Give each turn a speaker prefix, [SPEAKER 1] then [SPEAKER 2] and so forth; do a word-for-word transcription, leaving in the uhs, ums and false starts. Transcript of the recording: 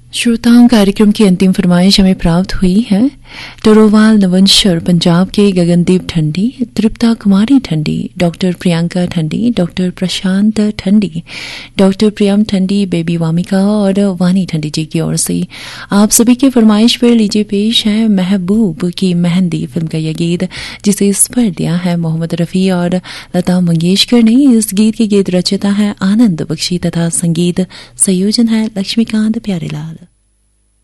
[SPEAKER 1] श्रोताओं, कार्यक्रम की अंतिम फरमाइश हमें प्राप्त हुई है। टोरोवाल नवंशर पंजाब के गगनदीप ठंडी, तृप्ता कुमारी ठंडी, डॉक्टर प्रियंका ठंडी, डॉक्टर प्रशांत ठंडी, डॉक्टर प्रियम ठंडी, बेबी वामिका और वानी ठंडी जी की ओर से आप सभी की फरमाइश पर लीजिए पेश है महबूब की मेहंदी फिल्म का यह गीत, जिसे स्वर दिया है मोहम्मद रफी और लता मंगेशकर ने। इस गीत के गीत रचयिता है आनंद बख्शी तथा संगीत संयोजन है लक्ष्मीकांत प्यारेलाल।